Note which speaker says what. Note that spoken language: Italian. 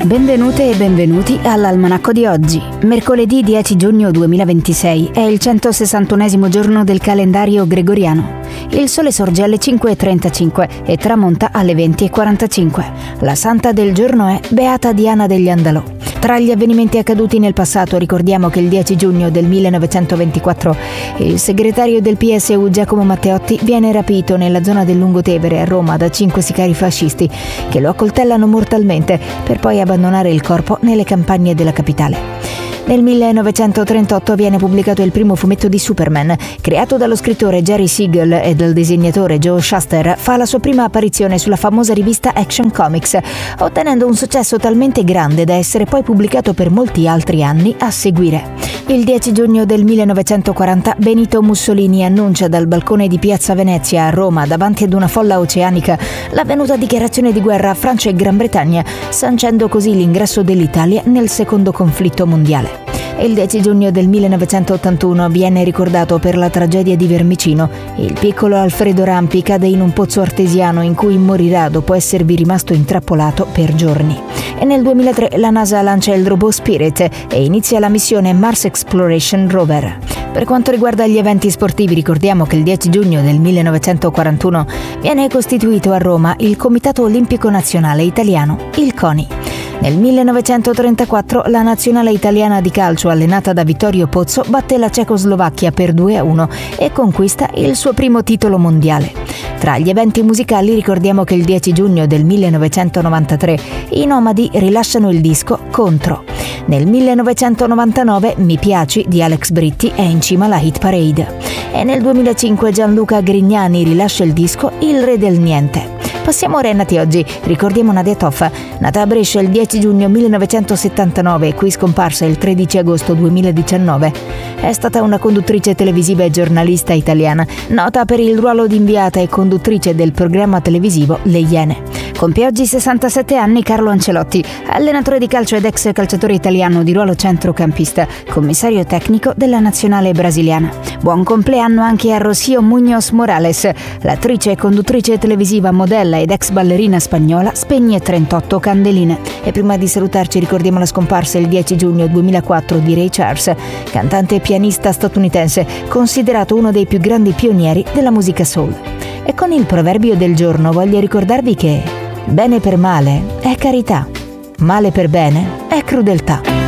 Speaker 1: Benvenute e benvenuti all'Almanacco di oggi. Mercoledì 10 giugno 2026 è il 161esimo giorno del calendario gregoriano. Il sole sorge alle 5:35 e tramonta alle 20:45. La santa del giorno è Beata Diana degli Andalò. Tra gli avvenimenti accaduti nel passato ricordiamo che il 10 giugno del 1924 il segretario del PSU Giacomo Matteotti viene rapito nella zona del Lungotevere a Roma da 5 sicari fascisti che lo accoltellano mortalmente per poi abbandonare il corpo nelle campagne della capitale. Nel 1938 viene pubblicato il primo fumetto di Superman, creato dallo scrittore Jerry Siegel e dal disegnatore Joe Shuster. Fa la sua prima apparizione sulla famosa rivista Action Comics, ottenendo un successo talmente grande da essere poi pubblicato per molti altri anni a seguire. Il 10 giugno del 1940 Benito Mussolini annuncia dal balcone di Piazza Venezia a Roma, davanti ad una folla oceanica, l'avvenuta dichiarazione di guerra a Francia e Gran Bretagna, sancendo così l'ingresso dell'Italia nel secondo conflitto mondiale. Il 10 giugno del 1981 viene ricordato per la tragedia di Vermicino. Il piccolo Alfredo Rampi cade in un pozzo artesiano in cui morirà dopo esservi rimasto intrappolato per giorni. E nel 2003 la NASA lancia il robot Spirit e inizia la missione Mars Exploration Rover. Per quanto riguarda gli eventi sportivi, ricordiamo che il 10 giugno del 1941 viene costituito a Roma il Comitato Olimpico Nazionale Italiano, il CONI. Nel 1934 la nazionale italiana di calcio, allenata da Vittorio Pozzo, batte la Cecoslovacchia per 2-1 e conquista il suo primo titolo mondiale. Tra gli eventi musicali ricordiamo che il 10 giugno del 1993 i Nomadi rilasciano il disco Contro. Nel 1999 Mi piaci di Alex Britti è in cima alla hit parade. E nel 2005 Gianluca Grignani rilascia il disco Il Re del Niente. Passiamo ora ai nati oggi. Ricordiamo Nadia Toffa, nata a Brescia il 10 giugno 1979 e qui scomparsa il 13 agosto 2019. È stata una conduttrice televisiva e giornalista italiana, nota per il ruolo di inviata e conduttrice del programma televisivo Le Iene. Compie oggi 67 anni Carlo Ancelotti, allenatore di calcio ed ex calciatore italiano di ruolo centrocampista, commissario tecnico della nazionale brasiliana. Buon compleanno anche a Rocío Muñoz Morales, l'attrice e conduttrice televisiva, modella ed ex ballerina spagnola, spegne 38 candeline. E prima di salutarci ricordiamo la scomparsa il 10 giugno 2004 di Ray Charles, cantante e pianista statunitense, considerato uno dei più grandi pionieri della musica soul. E con il proverbio del giorno voglio ricordarvi che bene per male è carità, male per bene è crudeltà.